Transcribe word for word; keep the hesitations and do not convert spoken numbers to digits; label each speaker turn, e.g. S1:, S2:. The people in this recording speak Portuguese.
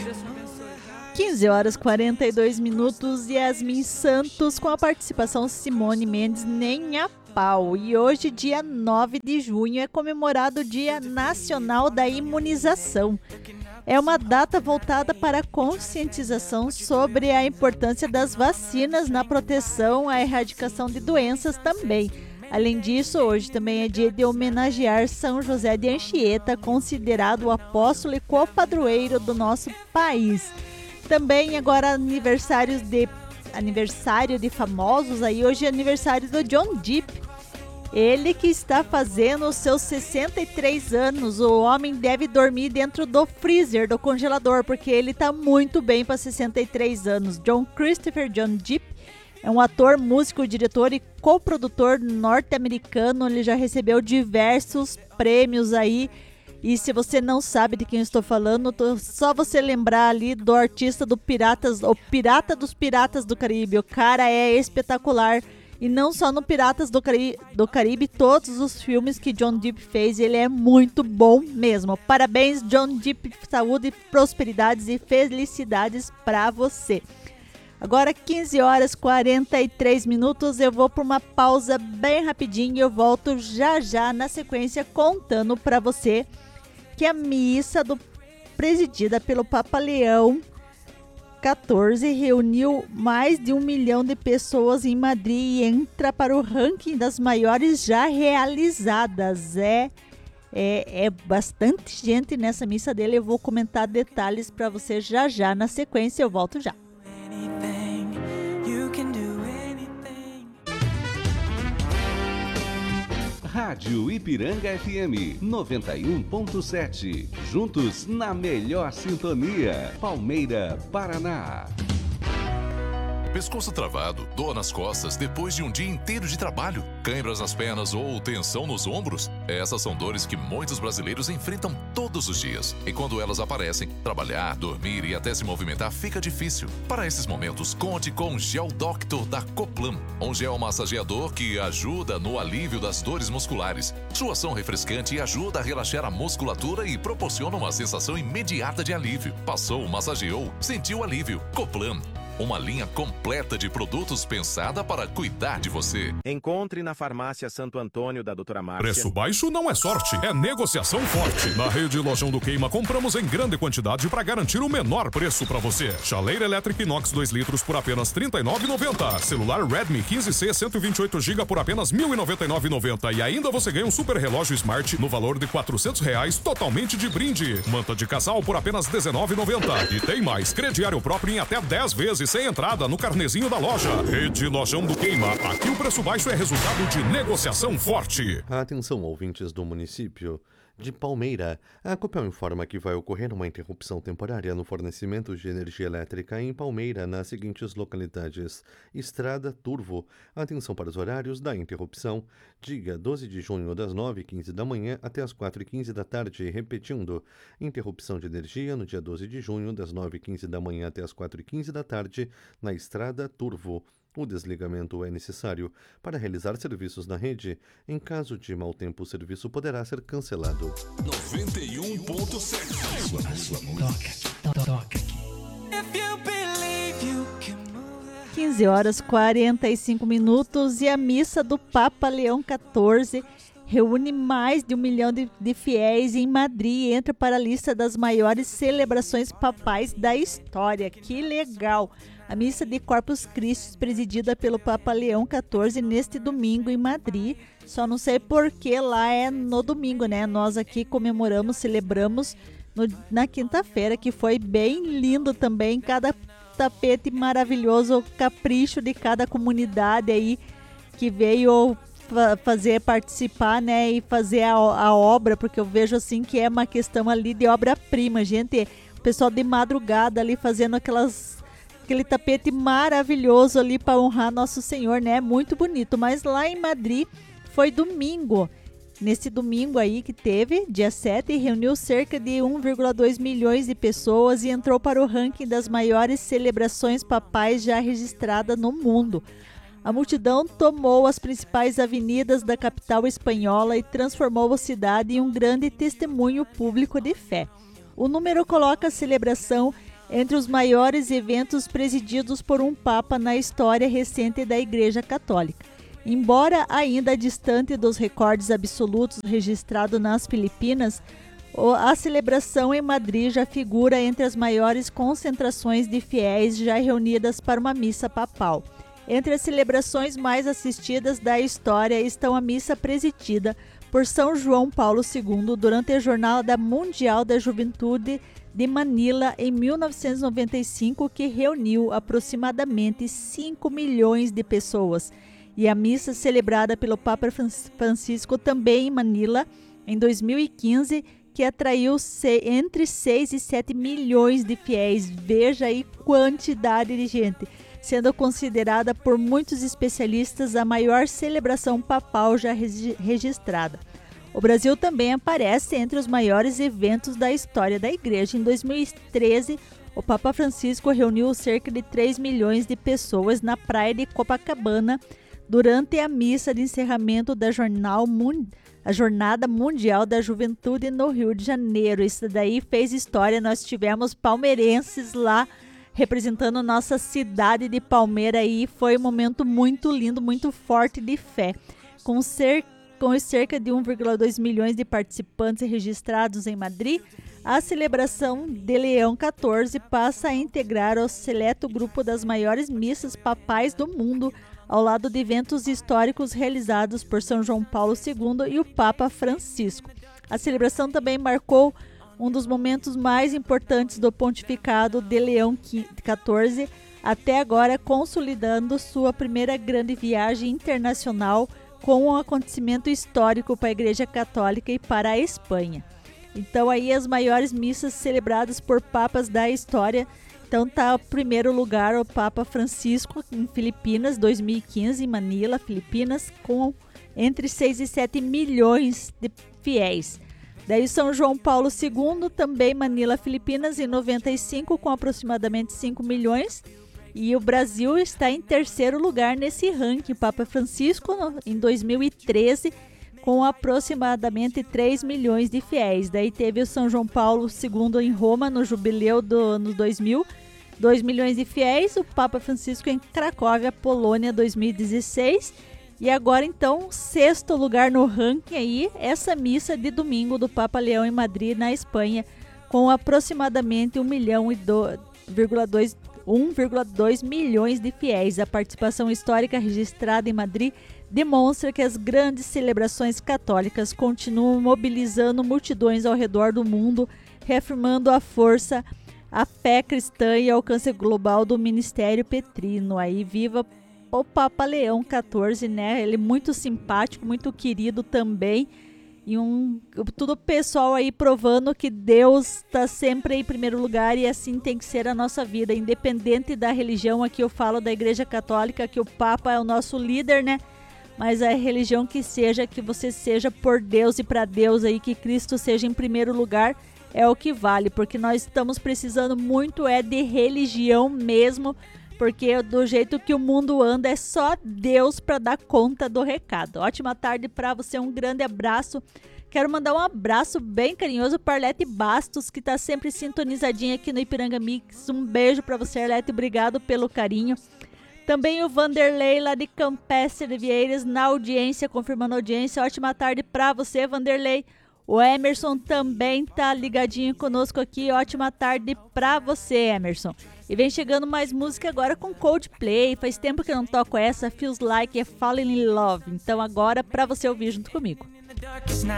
S1: quinze horas e quarenta e dois minutos, Yasmin Santos com a participação Simone Mendes, nem a pau. E hoje, dia nove de junho, é comemorado o Dia Nacional da Imunização. É uma data voltada para a conscientização sobre a importância das vacinas na proteção à erradicação de doenças também. Além disso, hoje também é dia de homenagear São José de Anchieta, considerado o apóstolo e co-padroeiro do nosso país. Também agora aniversários de, aniversário de famosos, aí hoje é aniversário do John Depp. Ele que está fazendo os seus sessenta e três anos, o homem deve dormir dentro do freezer, do congelador, porque ele está muito bem para sessenta e três anos. John Christopher John Depp é um ator, músico, diretor e coprodutor norte-americano. Ele já recebeu diversos prêmios aí. E se você não sabe de quem eu estou falando, só você lembrar ali do artista do Piratas, o Pirata dos Piratas do Caribe. O cara é espetacular. E não só no Piratas do Caribe, do Caribe, todos os filmes que John Depp fez, ele é muito bom mesmo. Parabéns, John Depp, saúde, prosperidades e felicidades para você. Agora quinze horas e quarenta e três minutos, eu vou para uma pausa bem rapidinho e eu volto já já na sequência contando para você que a missa do, presidida pelo Papa Leão quatorze reuniu mais de um milhão de pessoas em Madrid e entra para o ranking das maiores já realizadas. É, é, é bastante gente nessa missa dele. Eu vou comentar detalhes para você já já. Na sequência, eu volto já.
S2: Rádio Ipiranga F M noventa e um ponto sete. Juntos na melhor sintonia. Palmeira, Paraná.
S3: Pescoço travado, dor nas costas depois de um dia inteiro de trabalho, câimbras nas pernas ou tensão nos ombros? Essas são dores que muitos brasileiros enfrentam todos os dias. E quando elas aparecem, trabalhar, dormir e até se movimentar fica difícil. Para esses momentos, conte com o Gel Doctor da Coplan, um gel massageador que ajuda no alívio das dores musculares. Sua ação refrescante ajuda a relaxar a musculatura e proporciona uma sensação imediata de alívio. Passou, massageou, sentiu alívio. Coplan. Uma linha completa de produtos pensada para cuidar de você.
S4: Encontre na farmácia Santo Antônio da doutora Márcia.
S5: Preço baixo não é sorte, é negociação forte. Na rede Lojão do Queima, compramos em grande quantidade para garantir o menor preço para você. Chaleira elétrica inox dois litros por apenas trinta e nove reais e noventa centavos. Celular Redmi quinze C cento e vinte e oito gigabytes por apenas mil e noventa e nove reais e noventa centavos. E ainda você ganha um super relógio Smart no valor de quatrocentos reais, totalmente de brinde. Manta de casal por apenas dezenove reais e noventa centavos. E tem mais, crediário próprio em até dez vezes sem entrada no carnezinho da loja. Rede Lojão do Queima. Aqui o preço baixo é resultado de negociação forte.
S6: Atenção, ouvintes do município de Palmeira. A Copel informa que vai ocorrer uma interrupção temporária no fornecimento de energia elétrica em Palmeira nas seguintes localidades: Estrada Turvo. Atenção para os horários da interrupção. Dia doze de junho, das nove e quinze da manhã até as quatro e quinze da tarde. Repetindo, interrupção de energia no dia doze de junho, das nove e quinze da manhã até as quatro e quinze da tarde, na Estrada Turvo. O desligamento é necessário para realizar serviços na rede. Em caso de mau tempo, o serviço poderá ser cancelado.
S3: noventa e um ponto sete.
S7: A sua toca, toca aqui.
S1: quinze horas e quarenta e cinco minutos e a missa do Papa Leão quatorze reúne mais de um milhão de, de fiéis em Madrid e entra para a lista das maiores celebrações papais da história. Que legal! A missa de Corpus Christi, presidida pelo Papa Leão quatorze, neste domingo em Madrid. Só não sei por que lá é no domingo, né? Nós aqui comemoramos, celebramos no, na quinta-feira, que foi bem lindo também. Cada tapete maravilhoso, o capricho de cada comunidade aí que veio fa- fazer participar, né? E fazer a, a obra, porque eu vejo assim que é uma questão ali de obra-prima, gente. O pessoal de madrugada ali fazendo aquelas... aquele tapete maravilhoso ali para honrar Nosso Senhor, né? Muito bonito. Mas lá em Madrid foi domingo. Nesse domingo aí que teve, dia sete, reuniu cerca de um vírgula dois milhões de pessoas e entrou para o ranking das maiores celebrações papais já registradas no mundo. A multidão tomou as principais avenidas da capital espanhola e transformou a cidade em um grande testemunho público de fé. O número coloca a celebração entre os maiores eventos presididos por um Papa na história recente da Igreja Católica. Embora ainda distante dos recordes absolutos registrados nas Filipinas, a celebração em Madrid já figura entre as maiores concentrações de fiéis já reunidas para uma missa papal. Entre as celebrações mais assistidas da história estão a missa presidida por São João Paulo segundo durante a Jornada Mundial da Juventude de Manila em mil novecentos e noventa e cinco, que reuniu aproximadamente cinco milhões de pessoas, e a missa celebrada pelo Papa Francisco também em Manila em dois mil e quinze, que atraiu entre seis e sete milhões de fiéis. Veja aí quantidade de gente, sendo considerada por muitos especialistas a maior celebração papal já registrada. O Brasil também aparece entre os maiores eventos da história da Igreja. Em dois mil e treze, o Papa Francisco reuniu cerca de três milhões de pessoas na praia de Copacabana durante a missa de encerramento da jornal a Jornada Mundial da Juventude no Rio de Janeiro. Isso daí fez história. Nós tivemos palmeirenses lá representando nossa cidade de Palmeira, e foi um momento muito lindo, muito forte de fé. Com, cer com cerca de um vírgula dois milhões de participantes registrados em Madrid, a celebração de Leão quatorze passa a integrar o seleto grupo das maiores missas papais do mundo, ao lado de eventos históricos realizados por São João Paulo segundo e o Papa Francisco. A celebração também marcou um dos momentos mais importantes do pontificado de Leão quatorze, até agora consolidando sua primeira grande viagem internacional com um acontecimento histórico para a Igreja Católica e para a Espanha. Então aí as maiores missas celebradas por papas da história. Então tá em primeiro lugar o Papa Francisco em Filipinas, dois mil e quinze, em Manila, Filipinas, com entre seis e sete milhões de fiéis. Daí São João Paulo segundo, também Manila, Filipinas, em noventa e cinco, com aproximadamente cinco milhões. E o Brasil está em terceiro lugar nesse ranking, Papa Francisco, no, em dois mil e treze, com aproximadamente três milhões de fiéis. Daí teve o São João Paulo segundo em Roma, no jubileu do ano dois mil, dois milhões de fiéis. O Papa Francisco em Cracóvia, Polônia, dois mil e dezesseis. E agora, então, sexto lugar no ranking aí, essa missa de domingo do Papa Leão em Madrid, na Espanha, com aproximadamente um vírgula dois milhões de fiéis. A participação histórica registrada em Madrid demonstra que as grandes celebrações católicas continuam mobilizando multidões ao redor do mundo, reafirmando a força, a fé cristã e o alcance global do ministério petrino. Aí, viva o Papa Leão quatorze, né? Ele muito simpático, muito querido também. E um, tudo pessoal aí provando que Deus está sempre em primeiro lugar, e assim tem que ser a nossa vida, independente da religião. Aqui eu falo da Igreja Católica, que o Papa é o nosso líder, né? Mas a religião que seja, que você seja por Deus e para Deus aí, que Cristo seja em primeiro lugar, é o que vale, porque nós estamos precisando muito é de religião mesmo, porque do jeito que o mundo anda é só Deus para dar conta do recado. Ótima tarde para você, um grande abraço. Quero mandar um abraço bem carinhoso para Arlete Bastos, que está sempre sintonizadinha aqui no Ipiranga Mix. Um beijo para você, Arlete, obrigado pelo carinho. Também o Vanderlei lá de Campestre de Vieiras na audiência, confirmando a audiência. Ótima tarde para você, Vanderlei. O Emerson também tá ligadinho conosco aqui. Ótima tarde para você, Emerson. E vem chegando mais música agora com Coldplay. Faz tempo que eu não toco essa, Feels Like a Falling in Love. Então agora para você ouvir junto comigo.
S8: darkest night.